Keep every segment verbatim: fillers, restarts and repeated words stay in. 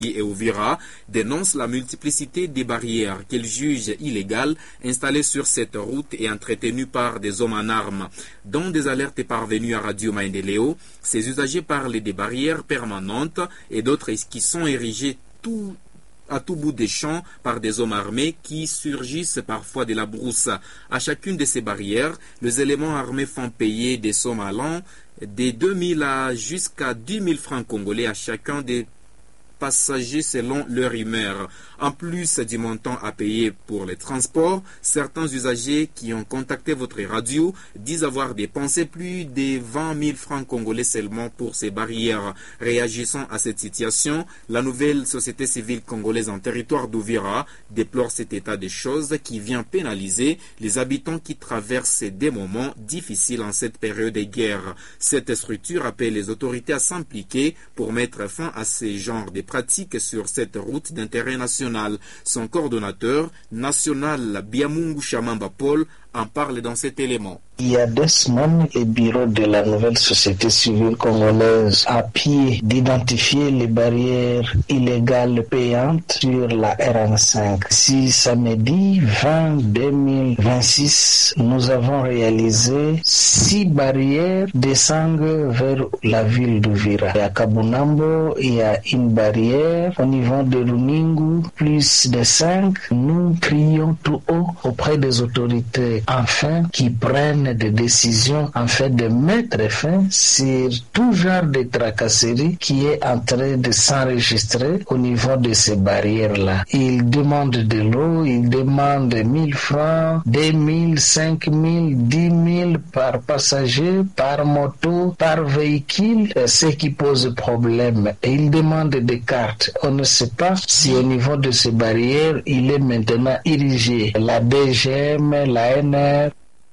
et Uvira dénonce la multiplicité des barrières qu'elle juge illégales installées sur cette route et entretenues par des hommes en armes. Dans des alertes parvenues à Radio Maendeleo, ces usagers parlent des barrières permanentes et d'autres qui sont érigées tout à tout bout des champs par des hommes armés qui surgissent parfois de la brousse. À chacune de ces barrières, les éléments armés font payer des sommes allant des deux mille à jusqu'à dix mille francs congolais à chacun des passagers selon leur humeur. En plus du montant à payer pour les transports, certains usagers qui ont contacté votre radio disent avoir dépensé plus de vingt mille francs congolais seulement pour ces barrières. Réagissant à cette situation, la nouvelle société civile congolaise en territoire d'Uvira déplore cet état de choses qui vient pénaliser les habitants qui traversent des moments difficiles en cette période de guerre. Cette structure appelle les autorités à s'impliquer pour mettre fin à ces genres de pratiques sur cette route d'intérêt national. Son coordonnateur national, Biamungu Shamamba Paul, en parle dans cet élément. Il y a deux semaines, le bureau de la nouvelle société civile congolaise a pied d'identifier les barrières illégales payantes sur la R N cinq. Si samedi vingt deux mille vingt-six, nous avons réalisé six barrières descendant vers la ville d'Uvira. À Kabunambo, il y a une barrière. Au niveau de Runingu, plus de cinq. Nous crions tout haut auprès des autorités enfin qui prennent des décisions en fait de mettre fin sur tout genre de tracasserie qui est en train de s'enregistrer au niveau de ces barrières-là. Ils demandent de l'eau, ils demandent mille francs, deux mille, cinq mille, dix mille par passager, par moto, par véhicule, ce qui pose problème. Et ils demandent des cartes. On ne sait pas si au niveau de ces barrières, il est maintenant érigé. La D G M, la N R.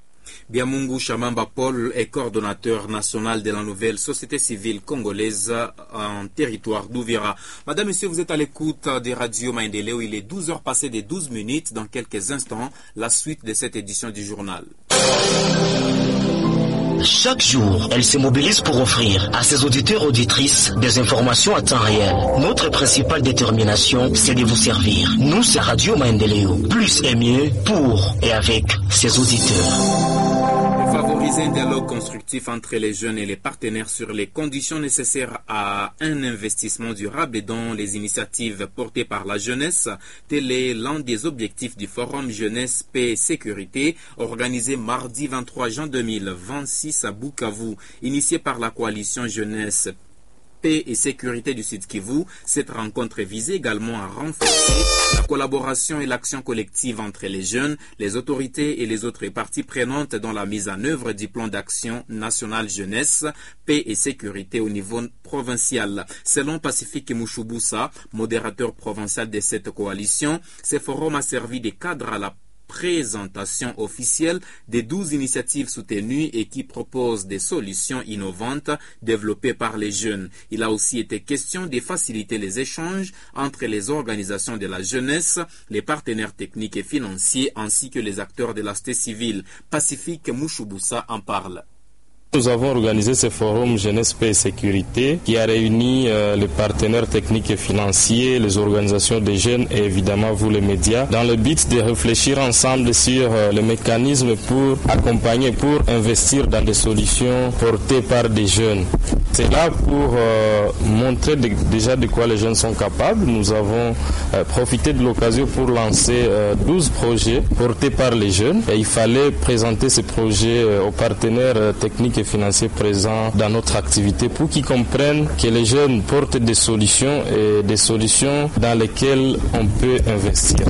Biamungu Shamamba Paul est coordonnateur national de la nouvelle société civile congolaise en territoire d'Uvira. Madame, Monsieur, vous êtes à l'écoute des radios Maendeleo. Il est douze heures passées de douze minutes. Dans quelques instants, la suite de cette édition du journal. Chaque jour, elle se mobilise pour offrir à ses auditeurs et auditrices des informations à temps réel. Notre principale détermination, c'est de vous servir. Nous, c'est Radio Maendeleo. Plus et mieux pour et avec ses auditeurs. Favoriser un dialogue constructif entre les jeunes et les partenaires sur les conditions nécessaires à un investissement durable dans les initiatives portées par la jeunesse, tel est l'un des objectifs du Forum Jeunesse, Paix et Sécurité organisé mardi vingt-trois juin deux mille vingt-six à Bukavu, initié par la coalition Jeunesse, Paix et Sécurité du Sud Kivu. Cette rencontre visait également à renforcer la collaboration et l'action collective entre les jeunes, les autorités et les autres parties prenantes dans la mise en œuvre du plan d'action national jeunesse, paix et sécurité au niveau provincial. Selon Pacifique Mouchouboussa, modérateur provincial de cette coalition, ce forum a servi de cadre à la présentation officielle des douze initiatives soutenues et qui proposent des solutions innovantes développées par les jeunes. Il a aussi été question de faciliter les échanges entre les organisations de la jeunesse, les partenaires techniques et financiers ainsi que les acteurs de la société civile. Pacifique Mouchouboussa en parle. Nous avons organisé ce forum Jeunesse, Paix et Sécurité qui a réuni euh, les partenaires techniques et financiers, les organisations des jeunes et évidemment vous les médias dans le but de réfléchir ensemble sur euh, les mécanismes pour accompagner, pour investir dans des solutions portées par des jeunes. C'est là pour euh, montrer de, déjà de quoi les jeunes sont capables. Nous avons euh, profité de l'occasion pour lancer euh, douze projets portés par les jeunes et il fallait présenter ces projets euh, aux partenaires euh, techniques et financiers présents dans notre activité pour qu'ils comprennent que les jeunes portent des solutions et des solutions dans lesquelles on peut investir.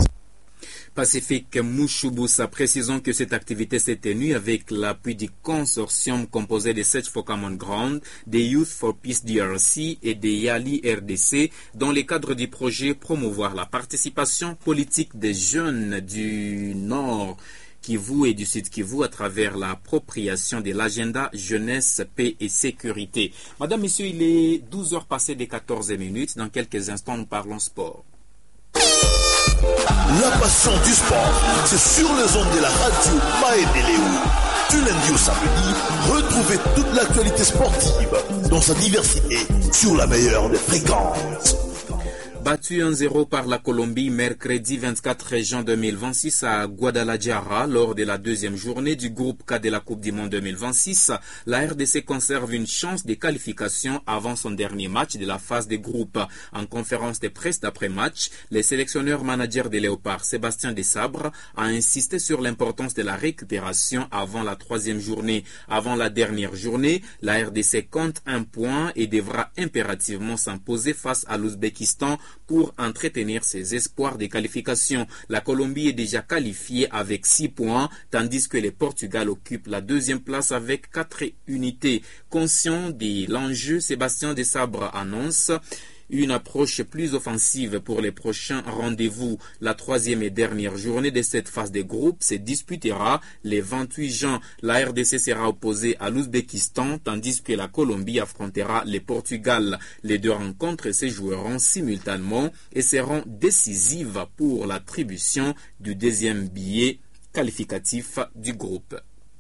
Pacifique Mouchouboussa, précisons que cette activité s'est tenue avec l'appui du consortium composé de Search for Common Ground, des Youth for Peace D R C et des Yali R D C dans le cadre du projet promouvoir la participation politique des jeunes du Nord Kivu et du Sud Kivu à travers l'appropriation de l'agenda jeunesse, paix et sécurité. Madame, Messieurs, il est douze heures passées de quatorze minutes. Dans quelques instants, nous parlons sport. La passion du sport, c'est sur les ondes de la radio Maendeleo. Du lundi au samedi, retrouvez toute l'actualité sportive dans sa diversité sur la meilleure des fréquences. Battu un zéro par la Colombie mercredi vingt-quatre juin deux mille vingt-six à Guadalajara lors de la deuxième journée du groupe K de la Coupe du Monde deux mille vingt-six, la R D C conserve une chance de qualification avant son dernier match de la phase des groupes. En conférence de presse d'après-match, le sélectionneur manager des Léopards, Sébastien Desabre, a insisté sur l'importance de la récupération avant la troisième journée. Avant la dernière journée, la R D C compte un point et devra impérativement s'imposer face à l'Ouzbékistan pour entretenir ses espoirs de qualification. La Colombie est déjà qualifiée avec six points, tandis que le Portugal occupe la deuxième place avec quatre unités. Conscient de l'enjeu, Sébastien Desabre annonce une approche plus offensive pour les prochains rendez-vous. La troisième et dernière journée de cette phase de groupe se disputera le vingt-huit juin. La R D C sera opposée à l'Ouzbékistan, tandis que la Colombie affrontera le Portugal. Les deux rencontres se joueront simultanément et seront décisives pour l'attribution du deuxième billet qualificatif du groupe.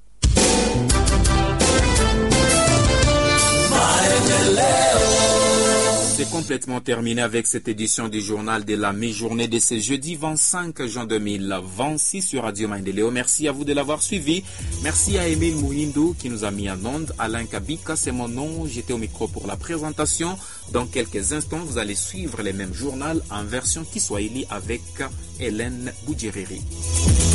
C'est complètement terminé avec cette édition du journal de la mi-journée de ce jeudi vingt-cinq juin deux mille vingt-six sur Radio Maendeleo. Merci à vous de l'avoir suivi. Merci à Emile Mouhindou qui nous a mis en onde. Alain Kabika, c'est mon nom. J'étais au micro pour la présentation. Dans quelques instants, vous allez suivre les mêmes journaux en version Kiswahili avec Hélène Boudjeriri.